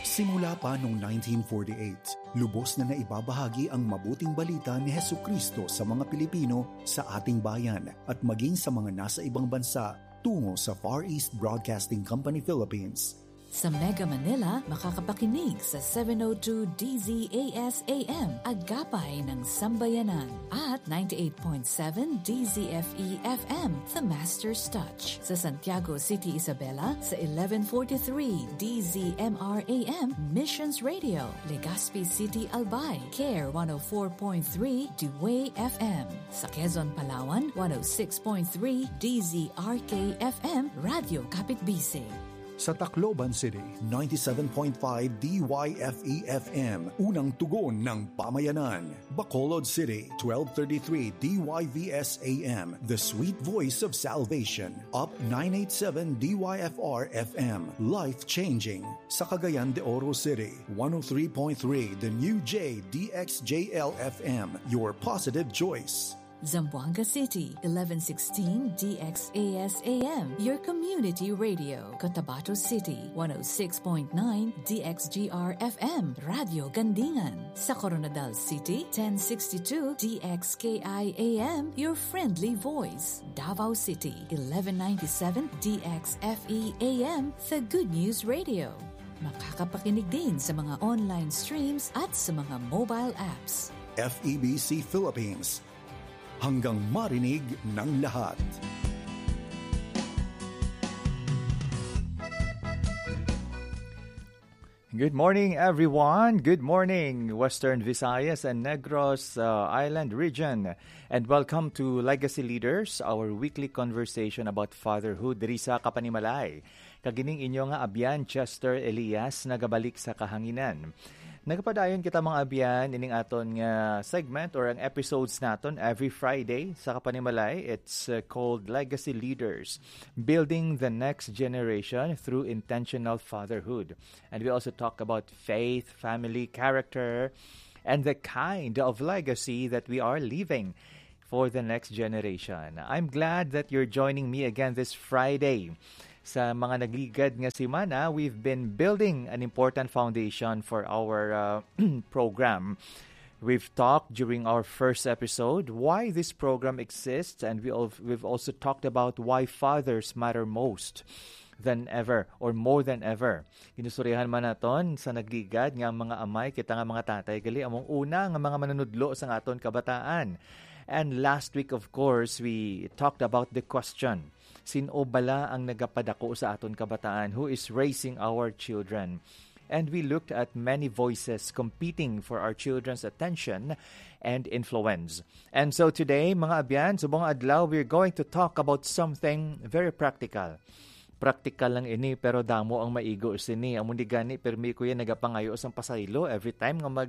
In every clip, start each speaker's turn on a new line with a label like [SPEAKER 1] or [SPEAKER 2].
[SPEAKER 1] Simula pa noong 1948, lubos na naibabahagi ang mabuting balita ni Hesukristo sa mga Pilipino sa ating bayan at maging sa mga nasa ibang bansa tungo sa Far East Broadcasting Company Philippines.
[SPEAKER 2] Sa Mega Manila, makakapakinig sa 702 DZAS-AM, Agapay ng Sambayanan, at 98.7 DZFE-FM, The Master's Touch. Sa Santiago City, Isabela, sa 1143 DZMR-AM, Missions Radio, Legazpi City, Albay, CARE 104.3 Dewey FM. Sa Quezon, Palawan, 106.3 DZRK-FM, Radio Kapitbisig.
[SPEAKER 1] Sa Tacloban City, 97.5 DYFE-FM, unang tugon ng pamayanan. Bacolod City, 1233 DYVS-AM, the sweet voice of salvation. Up 987 DYFR-FM, life-changing. Sa Cagayan de Oro City, 103.3 the new JDXJL-FM, your positive choice.
[SPEAKER 2] Zamboanga City, 1116 DXAS-AM, your community radio. Cotabato City, 106.9 DXGR-FM, Radio Gandingan. Sa Coronadal City, 1062 DXKI-AM, your friendly voice. Davao City, 1197 DXFE-AM, the Good News Radio. Makakapakinig din sa mga online streams at sa mga mobile apps.
[SPEAKER 1] FEBC Philippines, hanggang marinig ng lahat.
[SPEAKER 3] Good morning, everyone. Good morning, Western Visayas and Negros Island region. And welcome to Legacy Leaders, our weekly conversation about fatherhood diri sa Kapanimalay. Kagining inyo nga abyan, Chester Elias, nagabalik sa kahanginan. Nagpadayon kita mga abyan ining aton nga segment or ang episodes naton every Friday sa Kapanimalay. It's called Legacy Leaders, Building the Next Generation Through Intentional Fatherhood. And we also talk about faith, family, character, and the kind of legacy that we are leaving for the next generation. I'm glad that you're joining me again this Friday. Sa mga nagligad nga semana, we've been building an important foundation for our program. We've talked during our first episode why this program exists, and we've also talked about why fathers matter most than ever or more than ever. Kinusurihan man naton sa nagligad nga mga amay, kita nga mga tatay, gali among una nga mga manunudlo sa aton kabataan. And last week, of course, we talked about the question, sino bala ang nagapadako sa aton kabataan? Who is raising our children? And we looked at many voices competing for our children's attention and influence. And so today, mga abyan, subong adlaw, we're going to talk about something very practical. Practical lang ini, pero damo ang maigo sini. Amon di gani, permi ko yan nagapangayo sang pasaylo every time nga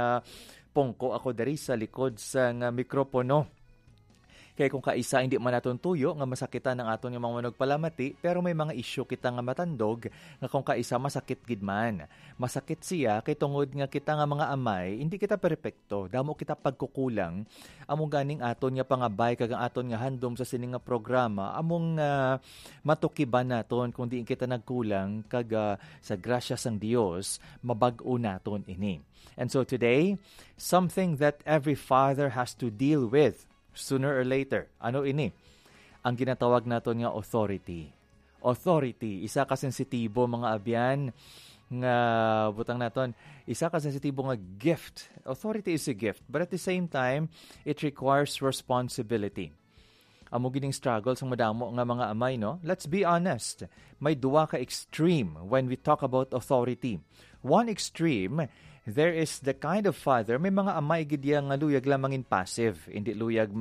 [SPEAKER 3] pongko ako dari sa likod sa mikropono. Kaya kung kaisa hindi man naton tuyo nga masakitan ng aton yung mga manugpalamati, pero may mga isyu kita nga matandog nga kung kaisa masakit gid man. Masakit siya kay tungod nga kita nga mga amay, hindi kita perpekto, damo kita pagkukulang. Among ganing aton nga pangabay kag aton nga handom sa sining nga programa, among matukiban naton kung diin kita nagkulang kag sa grasya sang Dios mabag-o naton ini. And so today, something that every father has to deal with sooner or later. Ano ini? Ang ginatawag naton nga authority. Authority, isa ka sensitibo mga abyan nga butang naton, isa ka sensitibo nga gift. Authority is a gift, but at the same time, it requires responsibility. Amo gining struggles ang madamo nga mga amay, no? Let's be honest. May duwa ka extreme when we talk about authority. One extreme, there is the kind of father, may mga amay gidya nga luyag lamangin passive, hindi luyag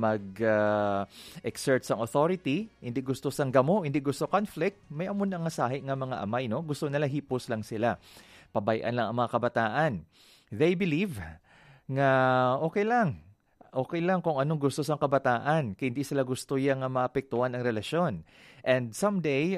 [SPEAKER 3] mag-exert sang authority, hindi gusto sang gamo, hindi gusto conflict, may amon nga sahi nga mga amay, no? Gusto nila hipos lang sila. Pabayan lang ang mga kabataan. They believe nga okay lang kung anong gusto sang kabataan, kaya hindi sila gusto yang maapektuhan ang relasyon. And someday,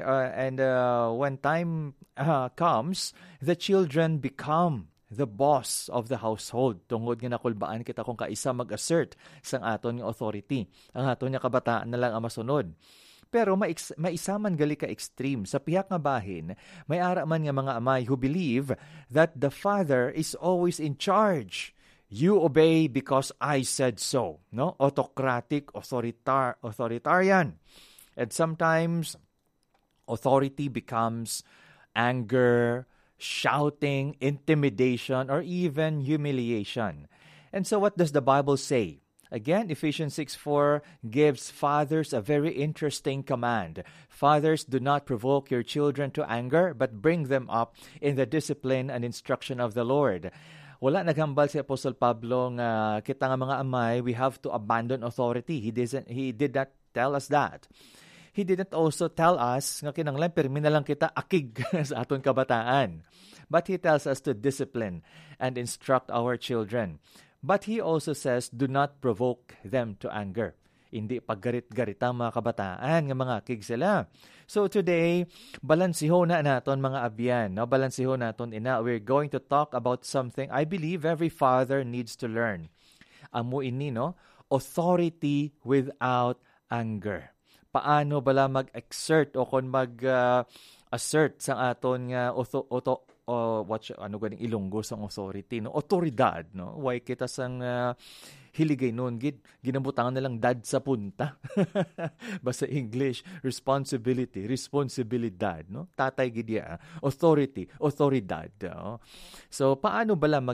[SPEAKER 3] when time comes, the children become the boss of the household. Tungod nga nakulbaan kita kung kaisa mag-assert sang aton nga authority. Ang aton nga kabataan na lang ang masunod. Pero maisaman gali ka extreme. Sa pihak nga bahin, may ara man nga mga amay who believe that the father is always in charge. You obey because I said so. No? Autocratic, authoritarian. And sometimes, authority becomes anger, shouting, intimidation, or even humiliation. And so what does the Bible say? Again, Ephesians 6:4 gives fathers a very interesting command. Fathers, do not provoke your children to anger, but bring them up in the discipline and instruction of the Lord. Wala naghambal si Apostle Pablo nga kita nga mga amay, we have to abandon authority. He did not tell us that. He didn't also tell us nga kinanglan permi na lang kita akig sa aton kabataan. But he tells us to discipline and instruct our children. But he also says, do not provoke them to anger. Hindi paggarit-garita mga kabataan, nga mga akig sila. So today, balansiho na naton mga abyan. No? Balansiho naton ina. We're going to talk about something I believe every father needs to learn. Amo ini, no? Authority without anger. Paano bala mag-exert o kung mag-assert sa aton nga ano ganing Ilonggo sang authority, no? Otoridad, no? Why kita sang hiligay nun ginabutangan na lang dad sa punta. Basta English, responsibilidad, no? Tatay gidya, authority, otoridad. No? So paano bala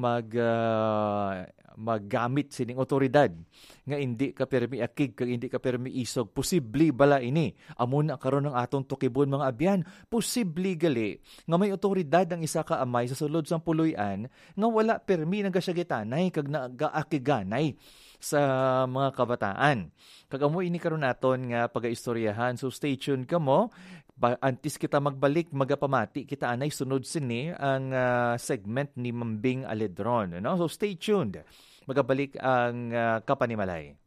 [SPEAKER 3] maggamit sining otoridad nga hindi ka permi akig kag hindi ka permi isog? Posible bala ini amon na karon ng atong tukibon mga abyan? Posible gali nga may otoridad ang isa ka amay sa sulod sang puloy-an nga wala permi nagasagitanay kag nagaakiganay sa mga kabataan. Kag amo ini karon naton nga pagaistoryahan. So stay tuned kamo. Antes kita magbalik, magapamati kita anay sunod sini ang segment ni Mambing Aledron. No? So stay tuned. Magabalik ang Kapanimalay.